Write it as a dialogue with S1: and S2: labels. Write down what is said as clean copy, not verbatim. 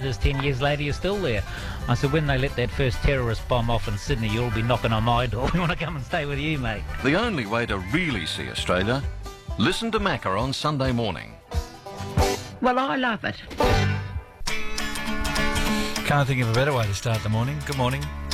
S1: letters 10 years later, you're still there. I said, when they let that first terrorist bomb off in Sydney, you'll be knocking on my door. We want to come and stay with you, mate.
S2: The only way to really see Australia, listen to Macca on Sunday morning.
S3: Well, I love it.
S4: Can't think of a better way to start the morning. Good morning.